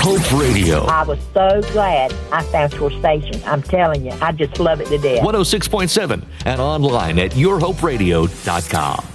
Hope Radio. I was so glad I found your station. I'm telling you, I just love it to death. 106.7 and online at yourhoperadio.com.